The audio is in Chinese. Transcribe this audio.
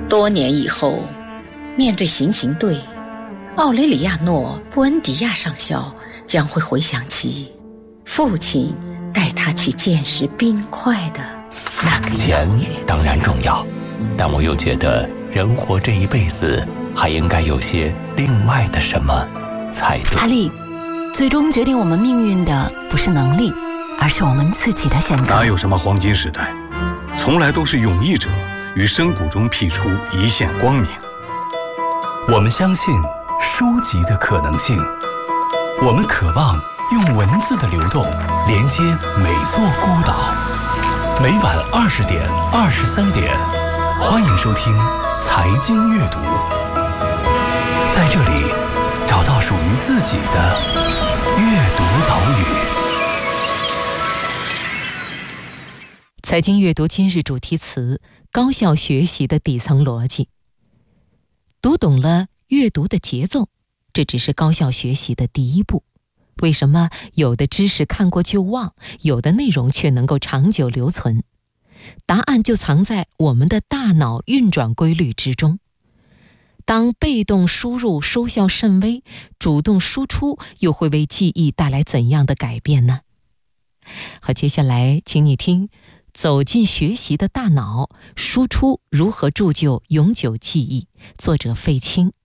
多年以后，面对行刑队，奥雷里亚诺·布恩迪亚上校将会回想起父亲带他去见识冰块的那个钱当然重要，但我又觉得人活这一辈子还应该有些另外的什么才对。 哈利，最终决定我们命运的不是能力，而是我们自己的选择。 哪有什么黄金时代，从来都是勇毅者于深谷中辟出一线光明。 我们相信书籍的可能性，我们渴望用文字的流动连接每座孤岛。每晚20点、23点，欢迎收听财经阅读，在这里找到属于自己的阅读岛屿。 财经阅读今日主题词：高效学习的底层逻辑。读懂了阅读的节奏，这只是高效学习的第一步。为什么有的知识看过就忘，有的内容却能够长久留存？答案就藏在我们的大脑运转规律之中。当被动输入收效甚微，主动输出又会为记忆带来怎样的改变呢？好，接下来请你听走进学习的大脑，输出如何铸就永久记忆，作者费青。